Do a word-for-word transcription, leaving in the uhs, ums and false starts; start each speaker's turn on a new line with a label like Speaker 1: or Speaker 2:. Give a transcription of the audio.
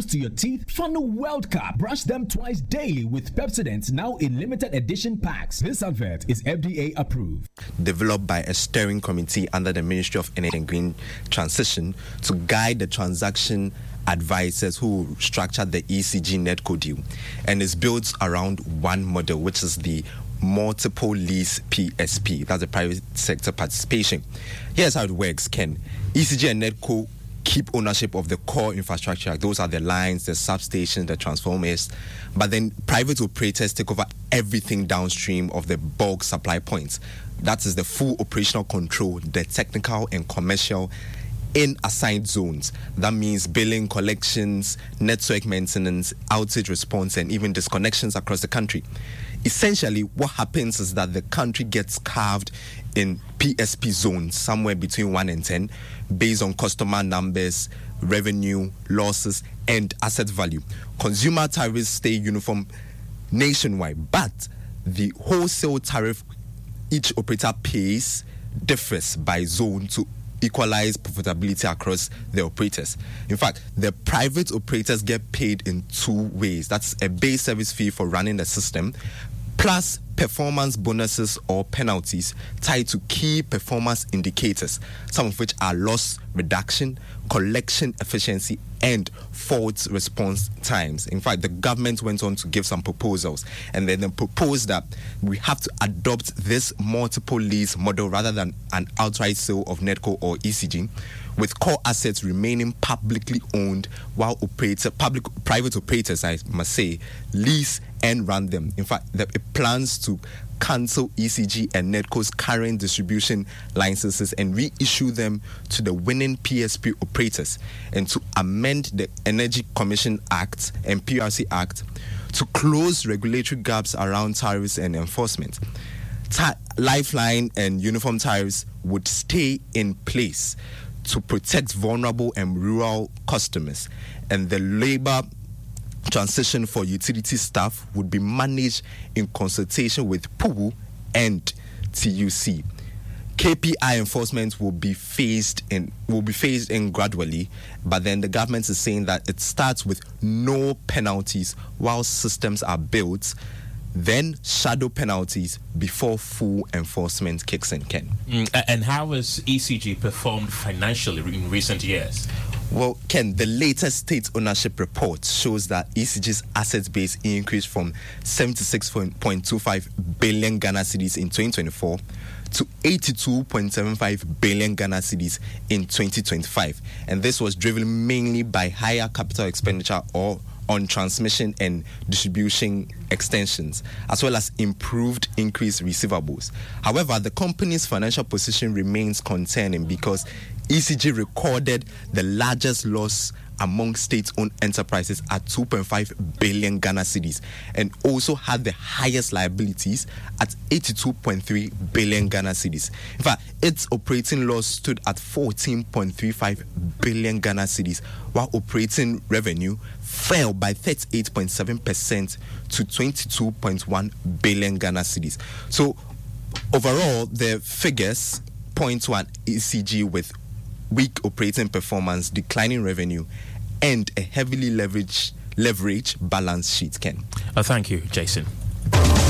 Speaker 1: comes to your teeth, Funnel World Cup. Brush them twice daily with Pepsodent, now in limited edition packs. This advert is F D A approved.
Speaker 2: Developed by a steering committee under the Ministry of Energy and Green Transition to guide the transaction advisors who structured the E C G NEDCO deal, and is built around one model, which is the multiple lease P S P. That's the private sector participation. Here's how it works, Ken. E C G and NEDCO keep ownership of the core infrastructure. Those are the lines, the substations, the transformers. But then private operators take over everything downstream of the bulk supply points. That is the full operational control, the technical and commercial in assigned zones. That means billing, collections, network maintenance, outage response, and even disconnections across the country. Essentially, what happens is that the country gets carved in P S P zones, somewhere between one and ten, based on customer numbers, revenue, losses, and asset value. Consumer tariffs stay uniform nationwide, but the wholesale tariff each operator pays differs by zone to equalize profitability across the operators. In fact, the private operators get paid in two ways. That's a base service fee for running the system, plus performance bonuses or penalties tied to key performance indicators, some of which are loss reduction, collection efficiency, and fault response times. In fact, the government went on to give some proposals, and then they proposed that we have to adopt this multiple lease model rather than an outright sale of NEDCO or E C G, with core assets remaining publicly owned while operator, public, private operators, I must say, lease and run them. In fact, the, it plans to cancel E C G and NEDCO's current distribution licenses and reissue them to the winning P S P operators, and to amend the Energy Commission Act and P R C Act to close regulatory gaps around tariffs and enforcement. Ta- Lifeline and uniform tariffs would stay in place to protect vulnerable and rural customers, and the labor transition for utility staff would be managed in consultation with P U B and T U C. K P I enforcement will be phased in will be phased in gradually, but then the government is saying that it starts with no penalties while systems are built, then shadow penalties before full enforcement kicks in, Ken.
Speaker 3: Mm, and how has E C G performed financially in recent years?
Speaker 2: Well, Ken, the latest state ownership report shows that E C G's asset base increased from seventy-six point two five billion Ghana cedis in twenty twenty-four to eighty-two point seven five billion Ghana cedis in twenty twenty-five. And this was driven mainly by higher capital expenditure or on transmission and distribution extensions, as well as improved increased receivables. However, the company's financial position remains concerning because E C G recorded the largest loss among state-owned enterprises at two point five billion Ghana cedis, and also had the highest liabilities at eighty-two point three billion Ghana cedis. In fact, its operating loss stood at fourteen point three five billion Ghana cedis, while operating revenue fell by thirty-eight point seven percent to twenty-two point one billion Ghana cedis. So overall, the figures point to an E C G with weak operating performance, declining revenue, and a heavily leveraged leverage balance sheet, Ken.
Speaker 3: Uh, thank you, Jason.